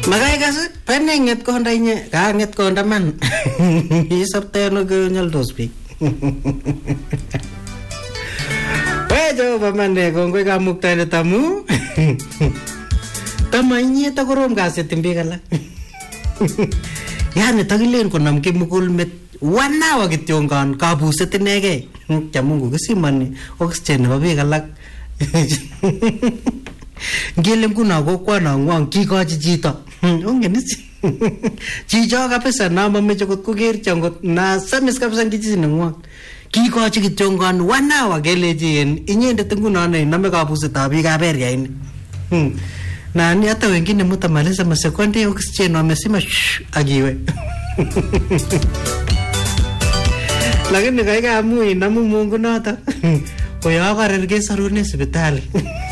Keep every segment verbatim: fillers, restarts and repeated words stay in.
Makai kasi penenget konda inye kanget konda man. Isapteno ko nyaldos pik. Wejo pamane kongwe kamuktaine tamu. Tama inye takorom kasi timbikala. Yani tagilen konam kimukul met wanawa kityongan kabuset inegei. Chamungu kisimani oxygen nebo biik alak. Ngele nguno kokwana ngwang kikochi chito. Ongen is. Chicho kabisa na mameche kot kokercho ngot na samis kabisa ngichi ngwang. Kikochi kityongan wanawa kelechi inyendet nguno ne name kabusetab biikab area ini. Na ni hata wengine mtamaliza masekonde oxygen wamesema agiwe. Lakini kaika amu inamu Mungu nata. Koyo karerge sarune hospitali.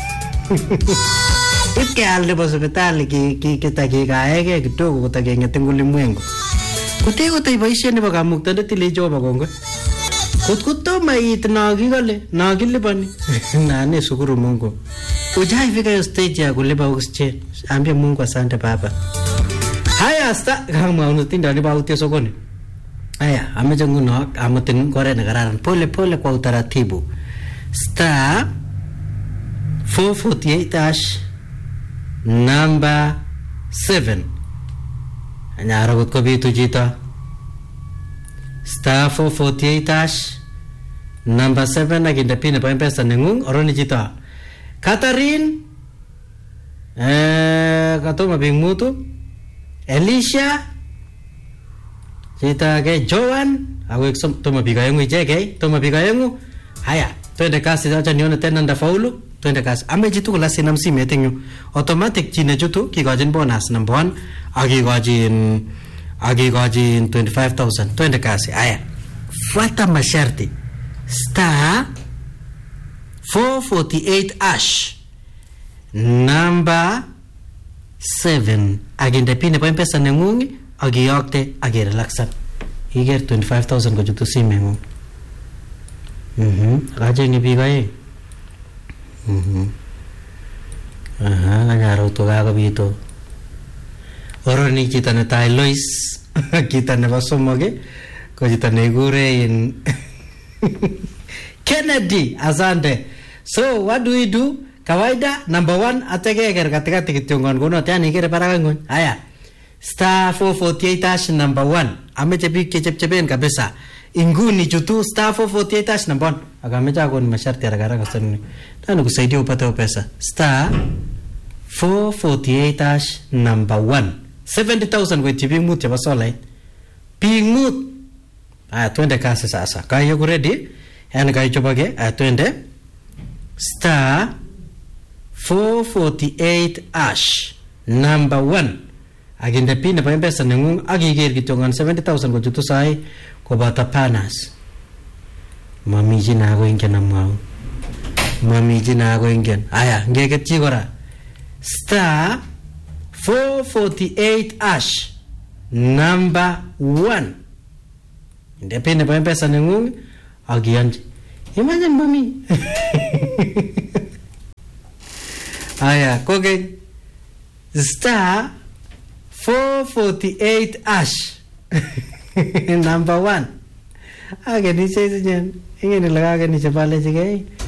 Ikyalde po hospitali ki ki kitagikaege kidogo kutagengete ngulimwengu. Kutego taiboishe nebo kamuktande tile Jehova kongwe. Kutkutoma it na gigale na gilibani. Na ne shukuru Mungu. Ujaifika hiyo stage ya kulipa oxygen. Ambia Mungu asante baba. Haya sta kama unatinda ni bauti sokoni. Haya ameja nguno amutin kore na kararan pole pole kwa utaratibu. Star four forty-eight hash number seven. Anyara gut ko bitu jita. Star four forty-eight hash number seven aginda pina pa mpesa nengung oroni jita. Catherine eh katoma bingmutu Alicia jita ke Joan awek som toma bigayengu ijeke toma bigayengu haya twende kasi acha nione tena ndafaulu twende kasi amejitu kula sinam simetenyu automatic chine jutu kigojin bonus number one agigojin agigojin twenty-five thousand twende kasi haya fuata masharti star four forty-eight ash number seven agenda pine pa mpesa nengungi agiyokte agirelaxan iger twenty-five thousand ko jutu simengu. Mhm raja ni bigaye. Mhm aha ngaro to gaga bito oroni kita na tai Lois kita na basomoge ko kita ne gure in Kennedy asante. So what do we do? Kawaida number one ategeger katikati kityongon kono tani kere paragangon. Haya. Star four forty-eight hash number one. Ameche bik chechepchepen kabisa. Inguni chutu star four forty-eight hash number one. Akamecha kon masharti haraka sana. Tano kusaidia upate pesa. Star four forty-eight hash number one. seventy thousand kwa tipi mut ya basola. Pingmut. Aya twende kasi sasa. Kaya ku ready? Yani kaya chopage. Aya twende. Star four forty-eight hash number one. Agenda pina pa mpesa nengung agiger kitongan seventy thousand ko jutu sai ko bata panas. Mami jina ko ingen amao. Mami jina ko ingen. Aya ngeket chigora. Star four forty-eight hash number one. Inde pina pa mpesa nengung agianji. Imagine mami. Aya koge star four forty-eight hash number one. Aga ni cheze jen. Inge ni laga ni chapale chige.